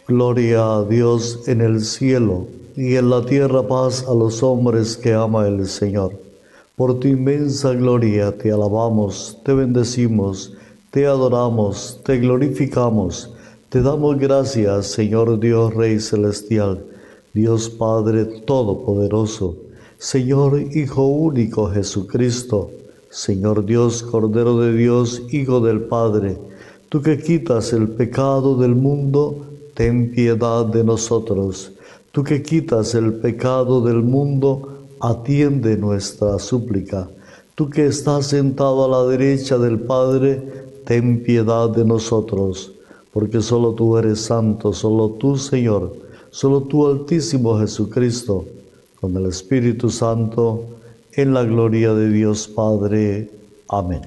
Gloria a Dios en el cielo y en la tierra paz a los hombres que ama el Señor. Por tu inmensa gloria te alabamos, te bendecimos, te adoramos, te glorificamos. Te damos gracias, Señor Dios Rey Celestial, Dios Padre Todopoderoso, Señor Hijo único Jesucristo, Señor Dios Cordero de Dios, Hijo del Padre, tú que quitas el pecado del mundo, ten piedad de nosotros. Tú que quitas el pecado del mundo, atiende nuestra súplica. Tú que estás sentado a la derecha del Padre, ten piedad de nosotros. Porque solo tú eres santo, solo tú, Señor, solo tú, Altísimo Jesucristo, con el Espíritu Santo, en la gloria de Dios Padre. Amén.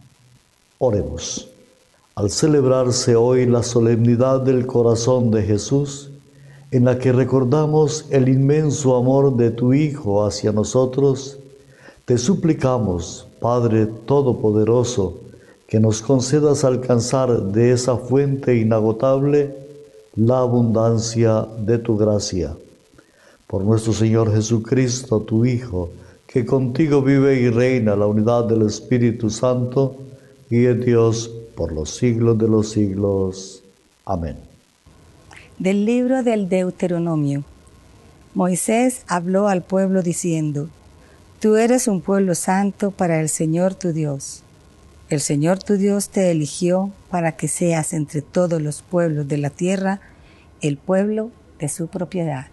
Oremos. Al celebrarse hoy la solemnidad del corazón de Jesús, en la que recordamos el inmenso amor de tu Hijo hacia nosotros, te suplicamos, Padre Todopoderoso, que nos concedas alcanzar de esa fuente inagotable la abundancia de tu gracia. Por nuestro Señor Jesucristo, tu Hijo, que contigo vive y reina la unidad del Espíritu Santo, y es Dios por los siglos de los siglos. Amén. Del libro del Deuteronomio. Moisés habló al pueblo diciendo: Tú eres un pueblo santo para el Señor tu Dios. El Señor tu Dios te eligió para que seas entre todos los pueblos de la tierra el pueblo de su propiedad.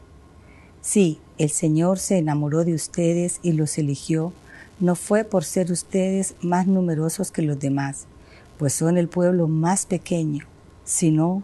Sí, el Señor se enamoró de ustedes y los eligió. No fue por ser ustedes más numerosos que los demás, pues son el pueblo más pequeño, sino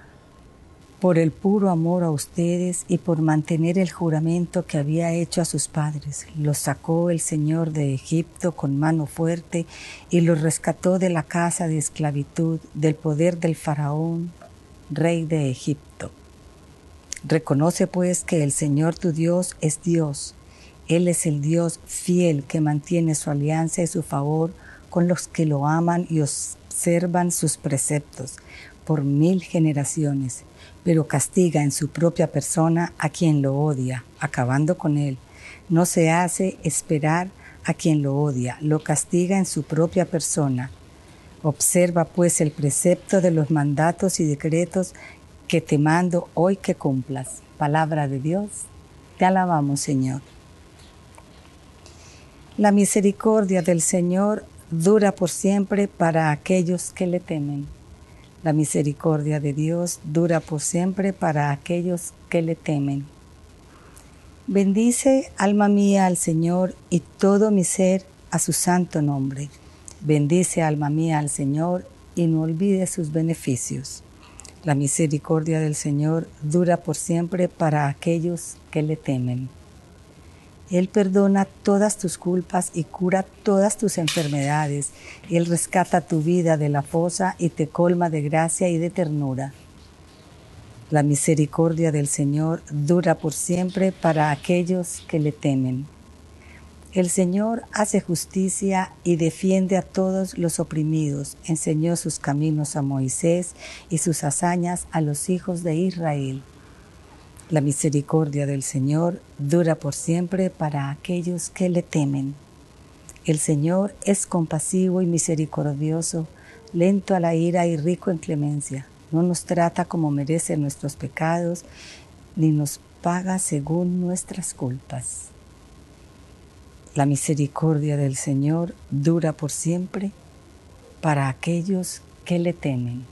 por el puro amor a ustedes y por mantener el juramento que había hecho a sus padres. Los sacó el Señor de Egipto con mano fuerte y los rescató de la casa de esclavitud, del poder del faraón, rey de Egipto. Reconoce pues que el Señor tu Dios es Dios. Él es el Dios fiel que mantiene su alianza y su favor con los que lo aman y observan sus preceptos por 1000 generaciones, pero castiga en su propia persona a quien lo odia, acabando con él. No se hace esperar a quien lo odia, lo castiga en su propia persona. Observa pues el precepto de los mandatos y decretos que te mando hoy que cumplas. Palabra de Dios, te alabamos, Señor. La misericordia del Señor dura por siempre para aquellos que le temen. La misericordia de Dios dura por siempre para aquellos que le temen. Bendice, alma mía, al Señor, y todo mi ser a su santo nombre. Bendice, alma mía, al Señor, y no olvides sus beneficios. La misericordia del Señor dura por siempre para aquellos que le temen. Él perdona todas tus culpas y cura todas tus enfermedades. Él rescata tu vida de la fosa y te colma de gracia y de ternura. La misericordia del Señor dura por siempre para aquellos que le temen. El Señor hace justicia y defiende a todos los oprimidos. Enseñó sus caminos a Moisés y sus hazañas a los hijos de Israel. La misericordia del Señor dura por siempre para aquellos que le temen. El Señor es compasivo y misericordioso, lento a la ira y rico en clemencia. No nos trata como merecen nuestros pecados, ni nos paga según nuestras culpas. La misericordia del Señor dura por siempre para aquellos que le temen.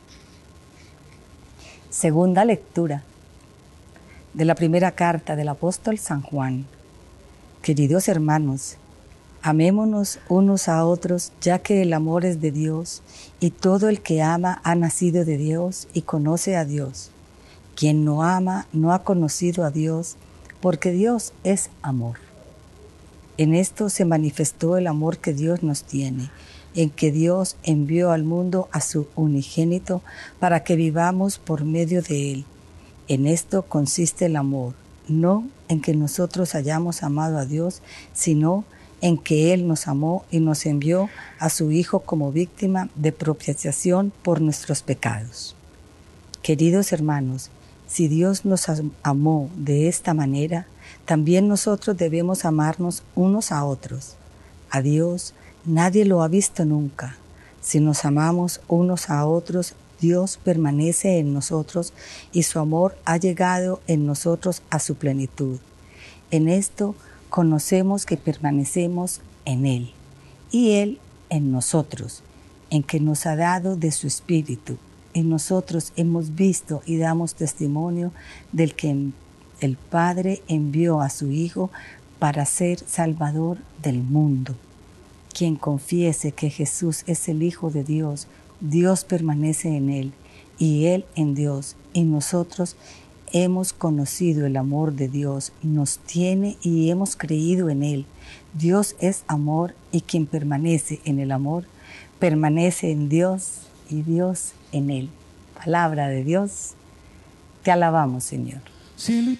Segunda lectura de la primera carta del apóstol San Juan. Queridos hermanos, amémonos unos a otros, ya que el amor es de Dios, y todo el que ama ha nacido de Dios y conoce a Dios. Quien no ama no ha conocido a Dios, porque Dios es amor. En esto se manifestó el amor que Dios nos tiene, en que Dios envió al mundo a su unigénito para que vivamos por medio de él. En esto consiste el amor, no en que nosotros hayamos amado a Dios, sino en que Él nos amó y nos envió a su Hijo como víctima de propiciación por nuestros pecados. Queridos hermanos, Si Dios nos amó de esta manera, también nosotros debemos amarnos unos a otros. A Dios nadie lo ha visto nunca. Si nos amamos unos a otros, Dios permanece en nosotros y su amor ha llegado en nosotros a su plenitud. En esto conocemos que permanecemos en Él y Él en nosotros, en que nos ha dado de su Espíritu. En nosotros hemos visto y damos testimonio del que el Padre envió a su Hijo para ser Salvador del mundo. Quien confiese que Jesús es el Hijo de Dios, Dios permanece en Él y Él en Dios, y nosotros hemos conocido el amor de Dios, nos tiene y hemos creído en Él. Dios es amor y quien permanece en el amor, permanece en Dios y Dios en Él. Palabra de Dios, te alabamos, Señor.